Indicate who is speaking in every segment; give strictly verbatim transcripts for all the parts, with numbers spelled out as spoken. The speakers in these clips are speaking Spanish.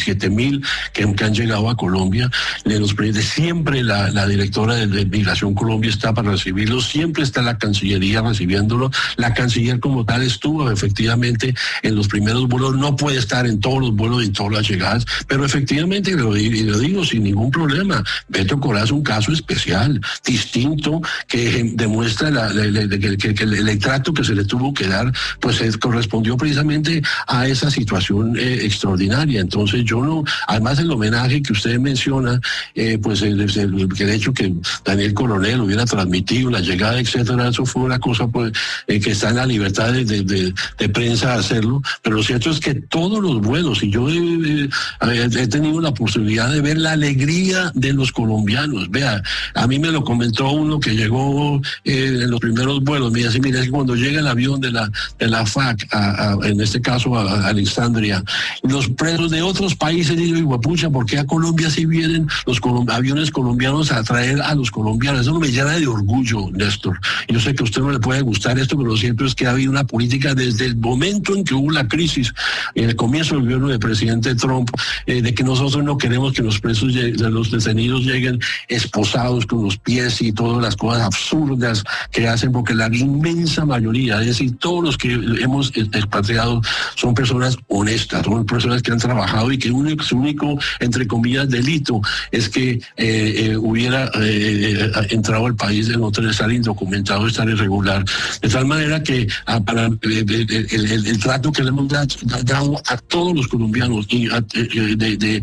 Speaker 1: diecisiete mil que, que han llegado a Colombia. De los presidentes, siempre la, la directora de, de Migración Colombia está para recibirlos, siempre está la Cancillería recibiéndolo. La canciller como tal estuvo efectivamente en los primeros vuelos, no puede estar en todos los vuelos y en todas las llegadas, pero efectivamente, lo, y lo digo sin ningún problema, Beto Corral es un caso especial, distinto, que demuestra la, la, la, la, que, que, que el, el trato que se le tuvo que dar, pues es, correspondió precisamente a esa situación eh, extraordinaria. Entonces yo no, además el homenaje que usted menciona, eh, pues el, el, el hecho que Daniel Coronel hubiera transmitido la llegada, etcétera, eso fue una cosa pues eh, que está en la libertad de, de, de, de prensa hacerlo, pero lo cierto es que todos los vuelos, y yo eh, eh, he tenido la posibilidad de ver la alegría de los colombianos. Vea, a mí me lo comentó uno que llegó eh, en los primeros vuelos, me dice, mira, es que cuando llega el avión de la, de la F A C, a, a, en este caso a, a Alexandria, los presos de otros países, digo, guapucha, ¿por qué a Colombia sí vienen los colom aviones colombianos a traer a los colombianos? Eso me llena de orgullo, Néstor. Yo sé que a usted no le puede gustar esto, pero lo cierto es que ha habido una política desde el momento en que hubo la crisis, en el comienzo del gobierno del presidente Trump, eh, de que nosotros no queremos que los presos, de los detenidos lleguen esposados con los pies y todas las cosas absurdas que hacen, porque la inmensa mayoría, es decir, todos los que hemos expatriado son personas honestas, son personas que han trabajado y que único, su único, entre comillas, delito es que eh, eh, hubiera eh, entrado al país de no estar indocumentado, estar irregular. De tal manera que ah, para eh, el, el, el trato que le hemos dado a todos los colombianos y a, de, de, de,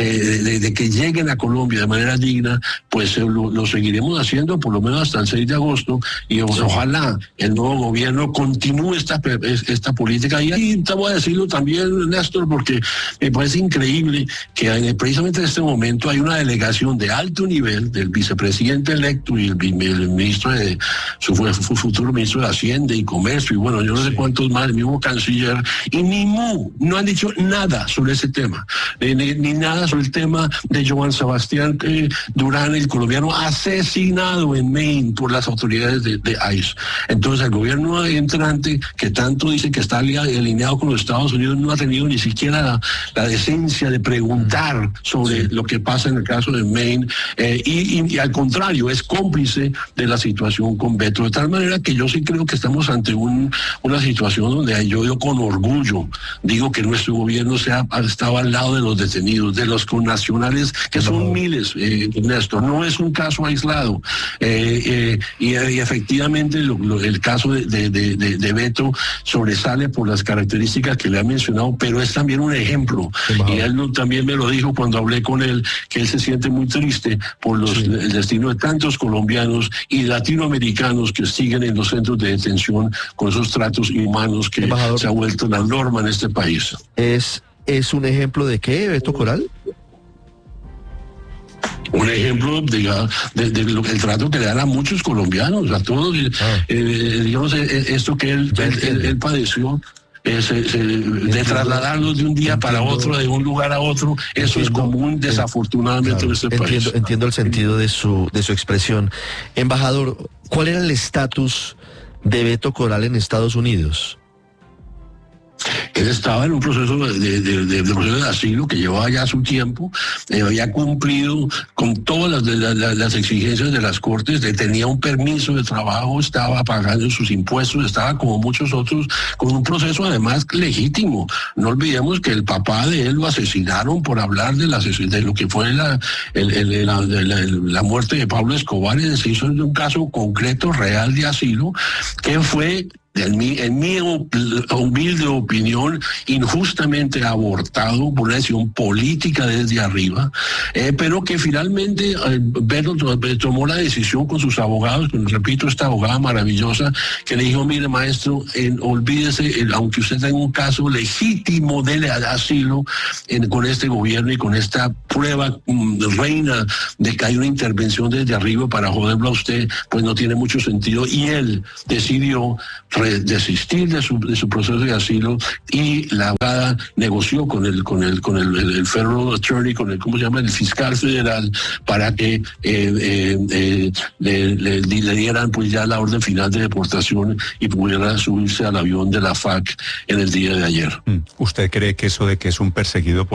Speaker 1: de, de que lleguen a Colombia de manera digna, pues eh, lo, lo seguiremos haciendo por lo menos hasta el seis de agosto, y o, ojalá el nuevo gobierno continúe esta, esta política. Y ahí te voy a decirlo también, Néstor, porque me parece increíble que en, precisamente en este momento hay una delegación de alto nivel del vicepresidente electo y el, el ministro de su, su futuro ministro de Hacienda y Comercio, y bueno, yo no sé cuántos más, el mismo canciller, y ni mu, no han dicho nada sobre ese tema, eh, ni, ni nada sobre el tema de Joan Sebastián eh, Durán, el colombiano asesinado en Maine por las autoridades de, de ICE. Entonces el gobierno entrante, que tanto dice que está alineado con los Estados Unidos, no ha tenido ni siquiera la, la decencia de preguntar sobre sí. lo que pasa en el caso de Maine, eh, y, y, y al contrario, es cómplice de la situación con Beto, de tal manera que yo sí creo que estamos ante un, una situación donde yo, yo con orgullo digo que nuestro gobierno se ha, ha estado al lado de los detenidos, de los connacionales, que son no. miles, eh, Néstor, no es un caso aislado, eh, eh, y, y efectivamente lo, lo, el caso de, de, de, de Beto sobresale por las características que le ha mencionado, pero es también un ejemplo, no. y él no, también me lo dijo cuando hablé con él, que él se siente muy triste por los, sí. el destino de tantos colombianos y latinoamericanos que siguen en los centros de detención con esos tratos inhumanos que Embajador, se ha vuelto la norma en este país.
Speaker 2: ¿Es, es un ejemplo de qué, Beto Corral?
Speaker 1: Un ejemplo de, de, de lo, el trato que le dan a muchos colombianos, a todos, ah. eh, digamos, esto que él, él, él, él padeció. Eh, se, se, de trasladarlos de un día entiendo, para otro, de un lugar a otro, eso entiendo, es común, desafortunadamente, claro, en este
Speaker 2: entiendo,
Speaker 1: país.
Speaker 2: Entiendo el sentido de su, de su expresión. Embajador, ¿cuál era el estatus de Beto Corral en Estados Unidos?
Speaker 1: Él estaba en un proceso de, de, de, de, de proceso de asilo que llevaba ya su tiempo, eh, había cumplido con todas las, de, la, las exigencias de las cortes, de, tenía un permiso de trabajo, estaba pagando sus impuestos, estaba como muchos otros, con un proceso además legítimo. No olvidemos que el papá de él lo asesinaron por hablar de, la, de lo que fue la, el, el, la, la, la muerte de Pablo Escobar, y se hizo un caso concreto, real de asilo, que fue... En mi, en mi humilde opinión, injustamente abortado por una decisión política desde arriba, eh, pero que finalmente eh, Beto tomó la decisión con sus abogados, repito, esta abogada maravillosa, que le dijo, mire maestro, eh, olvídese, eh, aunque usted tenga un caso legítimo de asilo en, con este gobierno y con esta prueba um, reina de que hay una intervención desde arriba para joderlo a usted, pues no tiene mucho sentido, y él decidió desistir de su, de su proceso de asilo, y la abogada negoció con el con el con el, el, el federal attorney, con el, ¿cómo se llama?, el fiscal federal, para que eh, eh, eh, le, le, le dieran pues ya la orden final de deportación y pudiera subirse al avión de la F A C en el día de ayer.
Speaker 3: ¿Usted cree que eso de que es un perseguido